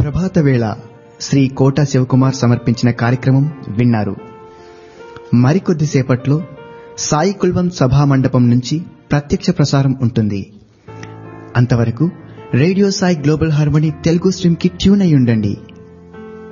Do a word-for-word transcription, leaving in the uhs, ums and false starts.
ప్రభాత వేళ శ్రీ కోట శివకుమార్ సమర్పించిన కార్యక్రమం విన్నారు. మరికొద్దిసేపట్లో సాయి కుల్వం సభా మండపం నుంచి ప్రత్యక్ష ప్రసారం ఉంటుంది. అంతవరకు radio Sai global harmony Telugu stream కి ట్యూన్ అయి ఉండండి.